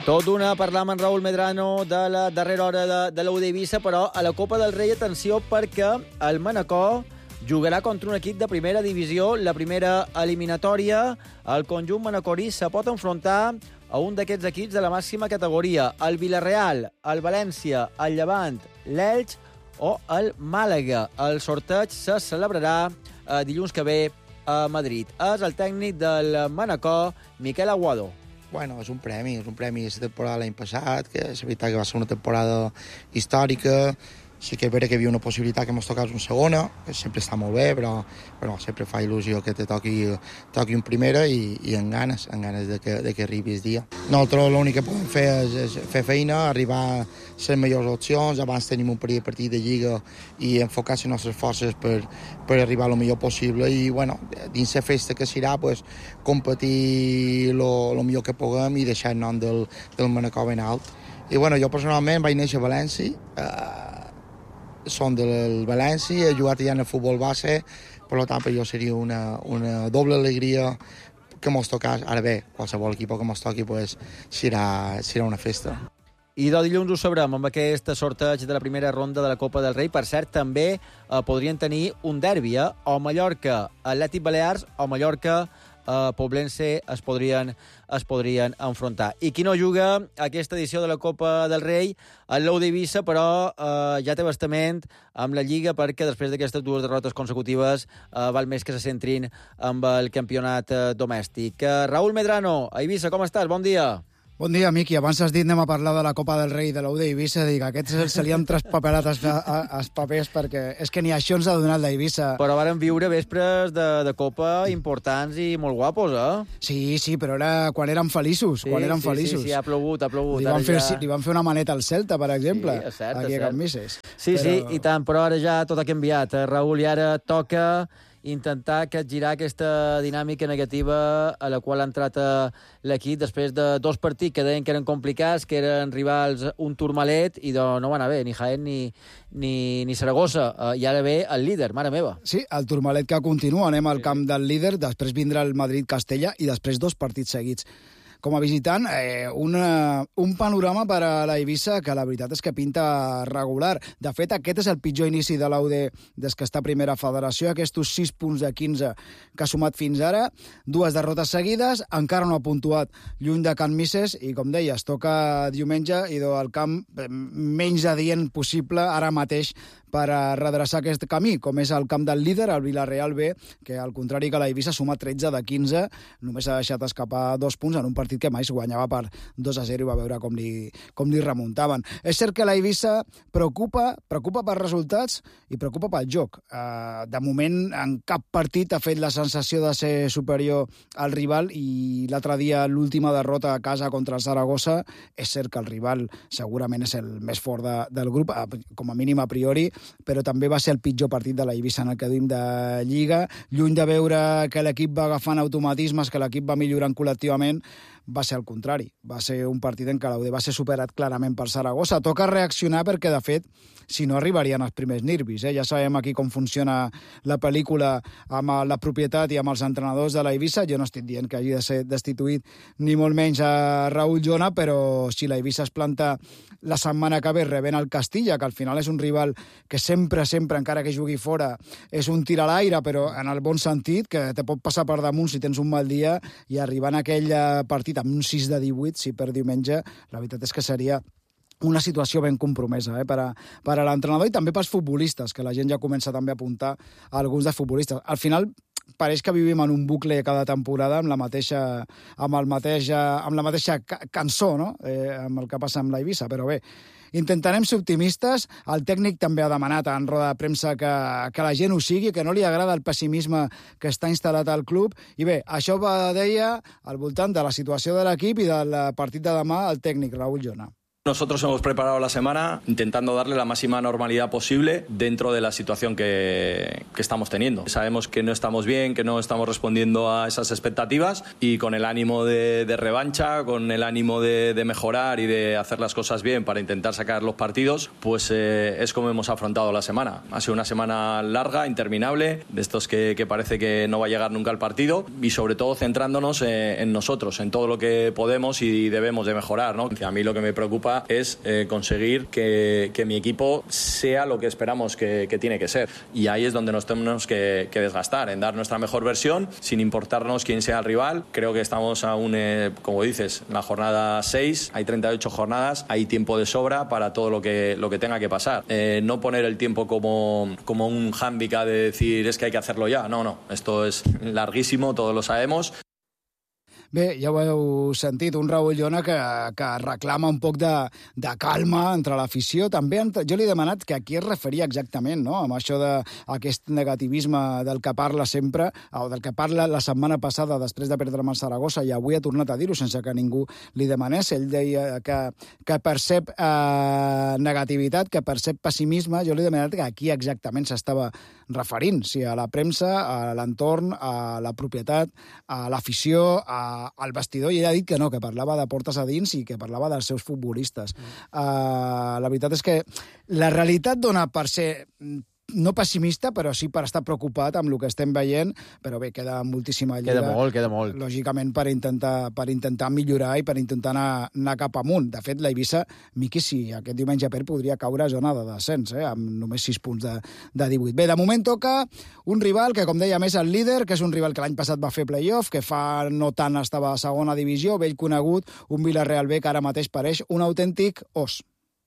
Tot d'una parlar amb en Raúl Medrano de la darrera hora de l'UD Eivissa, però a la Copa del Rei, atenció, perquè el Manacor jugarà contra un equip de primera divisió, la primera eliminatòria. El conjunt manacorí se pot enfrontar a un d'aquests equips de la màxima categoria, el Villarreal, el València, el Llevant, l'Elx o el Màlaga. El sorteig se celebrarà dilluns que ve a Madrid. És el tècnic del Manacor, Miquel Aguado. Bueno, és un premi de temporada l'any passat, que és veritat que va ser una temporada històrica. Sí que és vera que hi havia una possibilitat que ens toqués una segona, que sempre està molt bé, però sempre fa il·lusió que te toqui un primera i amb ganes de que arribi el dia. Nosaltres l'únic que podem fer és fer feina, arribar a les millors opcions. Abans tenim un partit de Lliga i enfocar les nostres forces per arribar el millor possible i, bueno, dins la festa que serà, pues, competir el millor que puguem i deixar el nom del Manacor ben alt. I, bueno, jo personalment vaig néixer a València, són del València, he jugat ja en el futbol base, per tant per jo seria una doble alegria que mos toqués. Ara bé, qualsevol equip que mos toqui pues, serà una festa. I de dilluns ho sabrem amb aquest sorteig de la primera ronda de la Copa del Rei. Per cert, també podrien tenir un derbi, o Mallorca, Atlètic Balears, o Mallorca, Poblense es podrien enfrontar. I qui no juga aquesta edició de la Copa del Rei, el l'UD Eivissa, però ja té bastament amb la Lliga, perquè després d'aquestes dues derrotes consecutives val més que se centrin amb el campionat domèstic. Raúl Medrano, a Eivissa, com estàs? Bon dia. Bon dia, Miqui. Abans has dit anem a parlar de la Copa del Rei de l'UD Eivissa. Dic, aquests se li han traspaperat els papers perquè és que ni això ens ha donat l'Eivissa. Però varen viure vespres de Copa importants i molt guapos, eh? Sí, però era quan érem feliços. Sí, ha plogut. Li van fer una maneta al Celta, per exemple, sí, és cert, aquí a Can Misses. Sí, i tant, però ara ja tot ha canviat, Raül, i ara toca intentar capgirar aquesta dinàmica negativa a la qual ha entrat l'equip després de dos partits que deien que eren complicats, que eren rivals un turmalet, i no van anar bé, ni Jaén ni Saragossa. I ara ve el líder, mare meva. Sí, el turmalet que continua. Anem al camp del líder, després vindrà el Madrid-Castella i després dos partits seguits com a visitant. Un panorama per a la Eivissa que la veritat és que pinta regular. De fet, aquest és el pitjor inici de l'UD des que està a primera federació. Aquests 6 punts de 15 que ha sumat fins ara, 2 derrotes seguides, encara no ha puntuat lluny de Can Misses i, com deies, toca diumenge i el camp menys adient possible ara mateix per redreçar aquest camí, com és el camp del líder, el Villarreal B, que al contrari que la Eivissa suma 13 de 15, només ha deixat escapar 2 punts en un partit que mai guanyava per 2-0 i va veure com li remuntaven. És cert que la Eivissa preocupa per resultats i preocupa pel joc. De moment, en cap partit ha fet la sensació de ser superior al rival i l'altre dia l'última derrota a casa contra el Saragossa. És cert que el rival segurament és el més fort del grup, com a mínim a priori, però també va ser el pitjor partit de la Eivissa en el que duim de Lliga. Lluny de veure que l'equip va agafant automatismes, que l'equip va millorant col·lectivament, va ser el contrari. Va ser un partit en què l'UD va ser superat clarament per Saragossa. Toca reaccionar perquè, de fet, si no arribarien els primers nervis. Ja sabem aquí com funciona la pel·lícula amb la propietat i amb els entrenadors de la Eivissa. Jo no estic dient que hagi de ser destituït ni molt menys a Raúl Jona, però si la Eivissa es planta la setmana que ve rebent el Castilla, que al final és un rival que sempre, encara que jugui fora, és un tir a l'aire, però en el bon sentit, que te pot passar per damunt si tens un mal dia, i arribar en aquell partit amb un 6 de 18, si per diumenge, la veritat és que seria una situació ben compromesa per a l'entrenador i també pels futbolistes, que la gent ja comença també a apuntar a alguns dels futbolistes. Al final, pareix que vivim en un bucle cada temporada amb la mateixa cançó, no? Amb el que passa amb la Eivissa, però bé, intentarem ser optimistes. El tècnic també ha demanat en roda de premsa que la gent ho sigui, que no li agrada el pessimisme que està instal·lat al club. I bé, això deia al voltant de la situació de l'equip i del partit de demà el tècnic Raúl Jona. Nosotros hemos preparado la semana intentando darle la máxima normalidad posible dentro de la situación que estamos teniendo. Sabemos que no estamos bien, que no estamos respondiendo a esas expectativas y con el ánimo de revancha, con el ánimo de mejorar y de hacer las cosas bien para intentar sacar los partidos, pues es como hemos afrontado la semana. Ha sido una semana larga, interminable, de estos que parece que no va a llegar nunca al partido y sobre todo centrándonos en nosotros, en todo lo que podemos y debemos de mejorar, ¿no? A mí lo que me preocupa es conseguir que mi equipo sea lo que esperamos que tiene que ser. Y ahí es donde nos tenemos que desgastar, en dar nuestra mejor versión, sin importarnos quién sea el rival. Creo que estamos aún, como dices, en la jornada 6, hay 38 jornadas, hay tiempo de sobra para todo lo que tenga que pasar. No poner el tiempo como un hándicap de decir es que hay que hacerlo ya. No, esto es larguísimo, todos lo sabemos. Bé, ja ho heu sentit, un Raül Llona que reclama un poc de calma entre l'afició. També jo li he demanat que a qui es referia exactament, no?, amb això d'aquest negativisme del que parla sempre, o del que parla la setmana passada després de perdre amb el Saragossa, i avui ha tornat a dir-ho sense que ningú li demanés. Ell deia que percep negativitat, que percep pessimisme. Jo li he demanat que a qui exactament s'estava referint, si a la premsa, a l'entorn, a la propietat, a l'afició, al vestidor, i ell ha dit que no, que parlava de portes a dins i que parlava dels seus futbolistes. La veritat és que la realitat dona per ser no pessimista, però sí per estar preocupat amb el que estem veient, però bé, queda moltíssima lliga. Queda molt. Lògicament, per intentar millorar i per intentar anar cap amunt. De fet, l'Eivissa, Miqui, si aquest diumenge perd, podria caure a zona de descens, amb només 6 punts de 18. Bé, de moment toca un rival que, com deia, més el líder, que és un rival que l'any passat va fer playoff, que fa no tant estava a segona divisió, vell conegut, un Villarreal B que ara mateix pareix un autèntic os.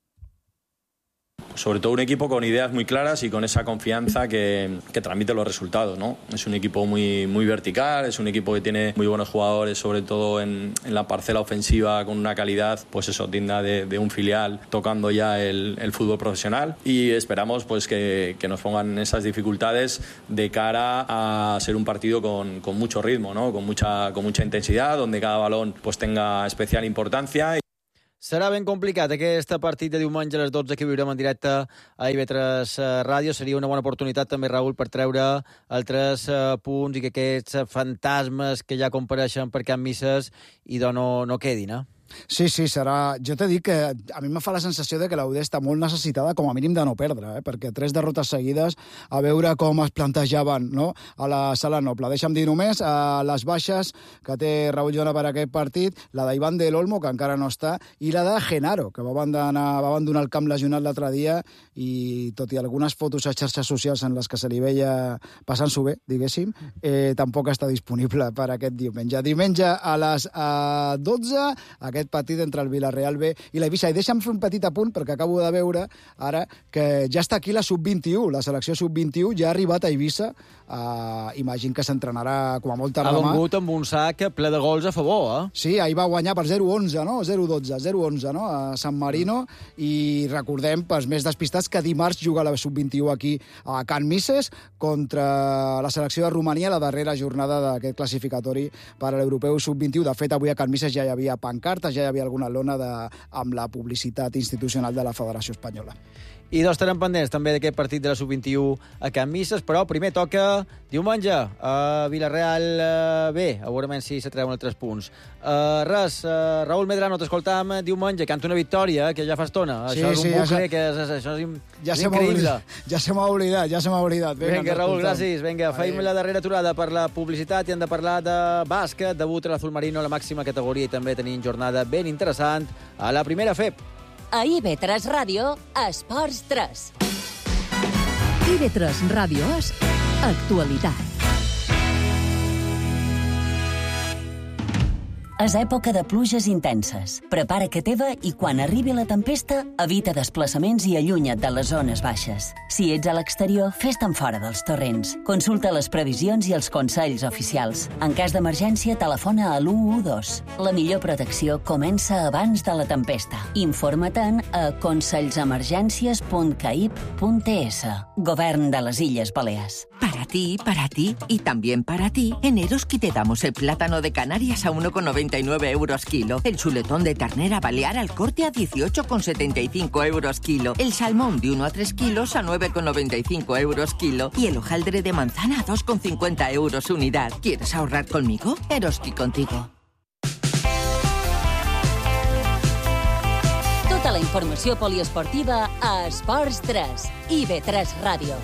Sobre todo un equipo con ideas muy claras y con esa confianza que transmite los resultados, ¿no? Es un equipo muy vertical, es un equipo que tiene muy buenos jugadores, sobre todo en la parcela ofensiva, con una calidad, pues eso, digna de un filial, tocando ya el fútbol profesional, y esperamos pues que nos pongan esas dificultades de cara a ser un partido con mucho ritmo, ¿no? Con mucha intensidad, donde cada balón pues tenga especial importancia. Serà ben complicat aquest partit de diumenge a les 12 que viurem en directe a IB3 Ràdio. Seria una bona oportunitat també, Raül, per treure altres punts i que aquests fantasmes que ja compareixen per Can Misses i no quedin, Sí, serà... Jo t'he dit que a mi me fa la sensació de que l'UD està molt necessitada com a mínim de no perdre, perquè 3 derrotes seguides, a veure com es plantejaven, no?, a la Sala Noble. Deixa'm dir només les baixes que té Raül Llona per aquest partit, la d'Iván del Olmo, que encara no està, i la de Genaro, que va abandonar el camp lesionat l'altre dia, i tot i algunes fotos a xarxes socials en les que se li veia passant-s'ho bé, diguéssim, tampoc està disponible per aquest diumenge. Diumenge a les 12, aquest partit entre el Villarreal B i l'Eivissa. I deixa'm fer un petit apunt, perquè acabo de veure ara que ja està aquí la sub-21, la selecció sub-21 ja ha arribat a Eivissa. Imagino que s'entrenarà com a molt tard demà. Ha vengut amb un sac ple de gols a favor, Sí, ahir va guanyar per 0-11, no? 0-12, no? A San Marino, i recordem, pels més despistats, que dimarts juga la sub-21 aquí a Can Misses contra la selecció de Romania, la darrera jornada d'aquest classificatori per a l'Europeu sub-21. De fet, avui a Can Misses ja hi havia pancartes, ja hi havia alguna lona amb la publicitat institucional de la Federació Espanyola. I estarem pendents també d'aquest partit de la sub-21 a Can Misses, però primer toca diumenge a Villarreal B, a veure si se treuen els 3 punts. Raül Medrano, t'escoltam diumenge, canta una victòria, que ja fa estona. Això és un bucle que és increïble. Ja se m'ha oblidat. Vinga, Raül, gràcies. Vinga, feim la darrera aturada per la publicitat i hem de parlar de bàsquet, debut a l'Azul Marino a la màxima categoria i també tenim jornada ben interessant a la primera FEP. A IB3 Ràdio, Esports 3. IB3 Ràdio és actualitat. És època de pluges intenses. Prepara que teva i quan arribi la tempesta, evita desplaçaments i allunya't de les zones baixes. Si ets a l'exterior, fes-te'n fora dels torrents. Consulta les previsions i els consells oficials. En cas d'emergència, telefona a l'112. La millor protecció comença abans de la tempesta. Informa-te'n a consellsemergències.caip.es. Govern de les Illes Balears. Para Para ti y también para ti, en Eroski te damos el plátano de Canarias a 1,99 euros kilo, el chuletón de ternera balear al corte a 18,75 euros kilo, el salmón de 1 a 3 kilos a 9,95 euros kilo y el hojaldre de manzana a 2,50 euros unidad. ¿Quieres ahorrar conmigo? Eroski contigo. Tota la informació poliesportiva a Esports 3 i B3 Ràdio.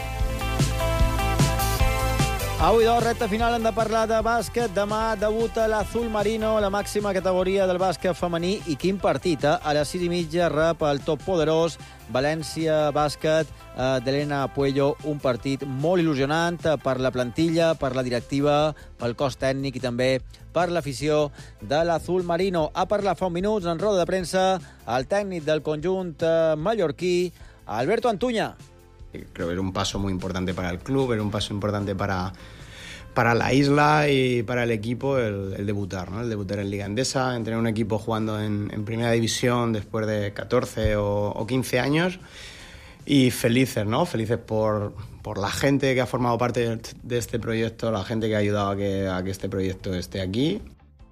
Avui, recta final, hem de parlar de bàsquet. Demà debuta l'Azul Marino, la màxima categoria del bàsquet femení. I quin partit, A les 6:30 rep el top poderós València Bàsquet d'Helena Puello. Un partit molt il·lusionant per la plantilla, per la directiva, pel cos tècnic i també per l'afició de l'Azul Marino. Ha parlat fa uns minuts en roda de premsa el tècnic del conjunt mallorquí, Alberto Antuña. Creo que era un paso muy importante para el club, era un paso importante para la isla y para el equipo el debutar, ¿no? El debutar en Liga Endesa, en tener un equipo jugando en primera división después de 14 o 15 años y felices, ¿no? Felices por la gente que ha formado parte de este proyecto, la gente que ha ayudado a que este proyecto esté aquí.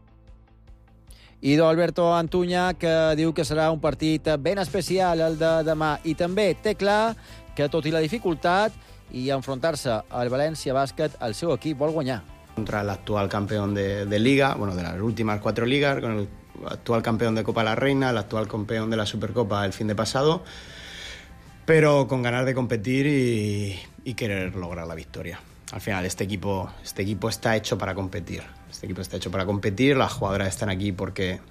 I d'Alberto Antuña, que diu que serà un partit ben especial el de demà. I també té clar que, tot i la dificultat i enfrontar-se al València Bàsquet, el seu equip vol guanyar. Contra el actual campeón de Liga, bueno, de las últimas 4 ligas, con el actual campeón de Copa la Reina, el actual campeón de la Supercopa el fin de pasado, pero con ganas de competir y querer lograr la victoria. Al final, este equipo está hecho para competir. Este equipo está hecho para competir. Las jugadoras están aquí porque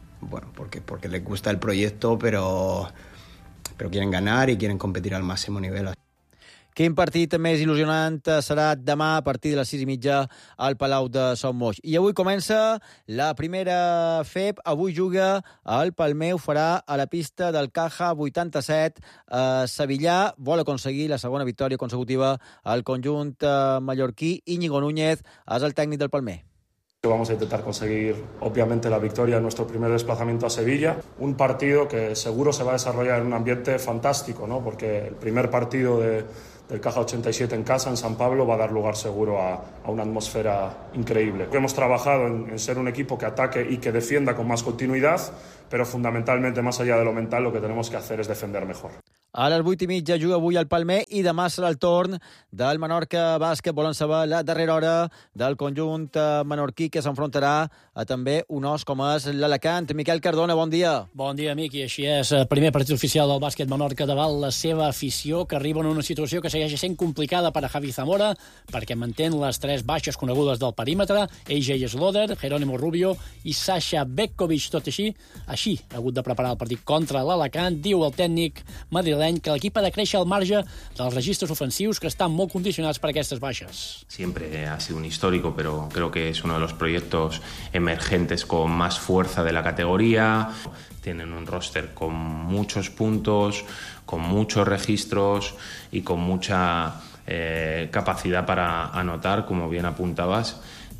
les gusta el proyecto, pero quieren ganar y quieren competir al máximo nivel. Quin partit més il·lusionant serà demà a partir de les 6:30 al Palau de Son Moix. I avui comença la primera FEB. Avui juga el Palmer, ho farà a la pista del Caja 87. Sevillà vol aconseguir la segona victòria consecutiva al conjunt mallorquí. Íñigo Núñez és el tècnic del Palmer. Vamos a intentar conseguir, obviamente, la victoria en nuestro primer desplazamiento a Sevilla. Un partido que seguro se va a desarrollar en un ambiente fantástico, ¿no? Porque el primer partido del Caja 87 en casa, en San Pablo, va a dar lugar seguro a una atmósfera increíble. Hemos trabajado en ser un equipo que ataque y que defienda con más continuidad, pero fundamentalmente, más allá de lo mental, lo que tenemos que hacer es defender mejor. A les 8:30 juga avui el Palmer i demà serà el torn del Menorca Bàsquet. Volen saber la darrera hora del conjunt menorquí, que s'enfrontarà a també un os com és l'Alacant. Miquel Cardona, bon dia. Bon dia, amic, i així és. Primer partit oficial del bàsquet Menorca davant la seva afició, que arriba en una situació que segueix sent complicada per a Javi Zamora, perquè mantén les 3 baixes conegudes del perímetre, AJ Sloder, Jerónimo Rubio i Sasha Bekkovic. Tot així ha hagut de preparar el partit contra l'Alacant. Diu el tècnic madrileny que l'equip ha de créixer al marge dels registres ofensius, que estan molt condicionats per aquestes baixes. Siempre ha sido un histórico, pero creo que es uno de los proyectos emergentes con más fuerza de la categoría. Tienen un roster con muchos puntos, con muchos registros y con mucha capacidad para anotar, como bien apuntabas.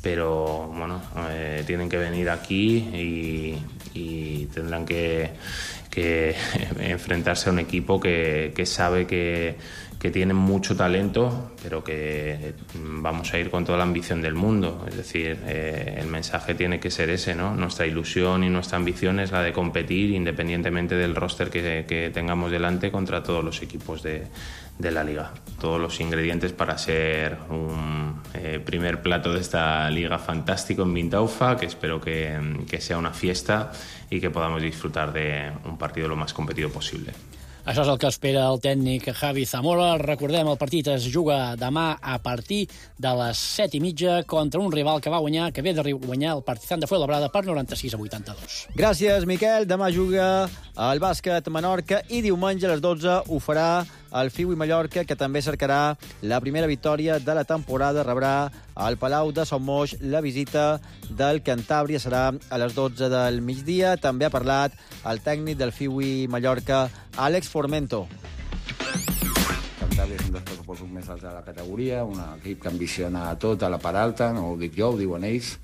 Pero bueno, tienen que venir aquí y tendrán que enfrentarse a un equipo que sabe que tienen mucho talento, pero que vamos a ir con toda la ambición del mundo. Es decir, el mensaje tiene que ser ese, ¿no? Nuestra ilusión y nuestra ambición es la de competir independientemente del roster que tengamos delante contra todos los equipos de la liga. Todos los ingredientes para ser un primer plato de esta liga fantástico en Vintaufa, que espero que sea una fiesta y que podamos disfrutar de un partido lo más competido posible. Això és el que espera el tècnic Javi Zamora. Recordem, el partit es juga demà a partir de les 7:30 contra un rival que ve de guanyar el Partizan de Fuenlabrada per 96-82. Gràcies, Miquel. Demà juga el bàsquet Menorca i diumenge a les 12 ho farà el Fiui Mallorca, que també cercarà la primera victòria de la temporada. Rebrà al Palau de Son Moix. La visita del Cantàbria serà a les 12 del migdia. També ha parlat el tècnic del Fiui Mallorca, Àlex Formento. Cantàbria és un dels pressupostos més alts de la categoria, un equip que ambiciona tot a la part alta, no ho dic jo, ho diuen ells,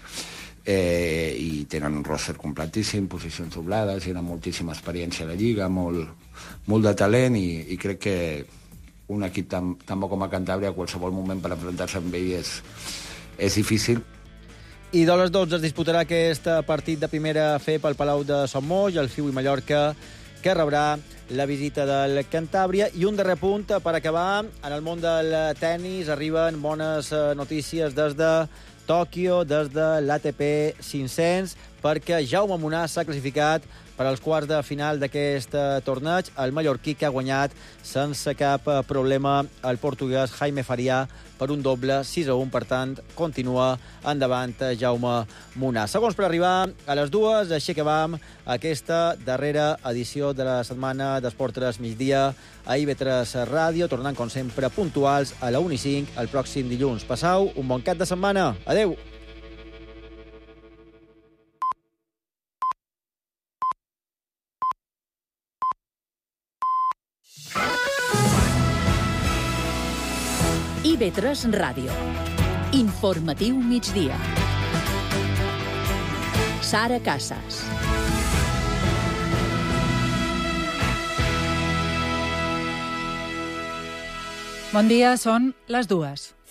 i tenen un roster completíssim, posicions doblades, tenen moltíssima experiència a la Lliga, molt de talent, i crec que un equip tan bo com a Cantàbria, a qualsevol moment per enfrontar-se amb ell és difícil. I de les 12 es disputarà aquest partit de primera fe pel Palau de Son Moix, el Fiu i Mallorca, que rebrà la visita del Cantàbria. I un darrer punt per acabar. En el món del tennis arriben bones notícies des de Tòquio, des de l'ATP 500, perquè Jaume Munar s'ha classificat per als quarts de final d'aquest torneig. El mallorquí que ha guanyat sense cap problema el portuguès Jaime Farià per un doble 6-1. Per tant, continua endavant Jaume Munar. Segons per arribar a les 2, així que vam aquesta darrera edició de la setmana d'Esport 3 migdia a IB3 Ràdio, tornant, com sempre, puntuals a la 1:05 el pròxim dilluns. Passau un bon cap de setmana. Adeu! IB3 Ràdio. Informatiu migdia. Sara Casas. Bon dia, són les 2.